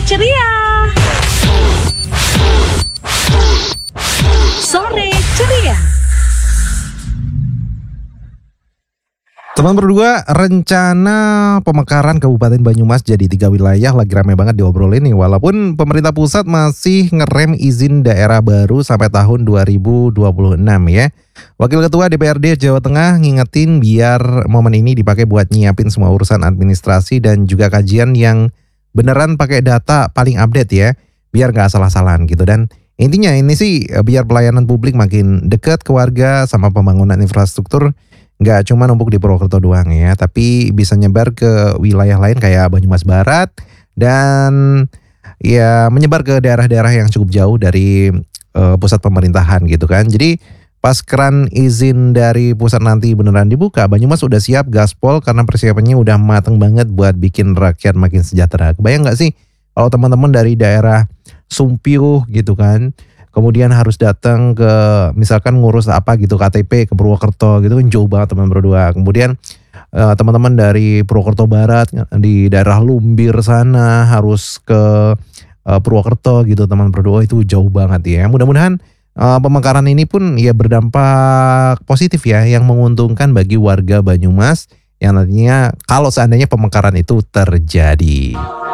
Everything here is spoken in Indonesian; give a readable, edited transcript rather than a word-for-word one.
ceria. Sore ceria. Teman berdua, rencana pemekaran Kabupaten Banyumas jadi 3 wilayah lagi ramai banget diobrolin nih. Walaupun pemerintah pusat masih ngerem izin daerah baru sampai tahun 2026 ya. Wakil Ketua DPRD Jawa Tengah ngingetin biar momen ini dipakai buat nyiapin semua urusan administrasi dan juga kajian yang beneran pakai data paling update ya. Biar gak salah-salahan gitu. Dan intinya ini sih biar pelayanan publik makin dekat ke warga sama pembangunan infrastruktur nggak cuma numpuk di Purwokerto doang ya, tapi bisa nyebar ke wilayah lain kayak Banyumas Barat dan ya menyebar ke daerah-daerah yang cukup jauh dari pusat pemerintahan gitu kan. Jadi pas keran izin dari pusat nanti beneran dibuka, Banyumas udah siap gaspol karena persiapannya udah mateng banget buat bikin rakyat makin sejahtera. Kebayang nggak sih kalau teman-teman dari daerah Sumpiuh gitu kan, kemudian harus datang ke misalkan ngurus apa gitu KTP ke Purwokerto gitu kan, jauh banget teman berdua. Kemudian teman-teman dari Purwokerto Barat di daerah Lumbir sana harus ke Purwokerto gitu teman berdua, itu jauh banget ya. Mudah-mudahan pemekaran ini pun ya berdampak positif ya, yang menguntungkan bagi warga Banyumas yang nantinya kalau seandainya pemekaran itu terjadi.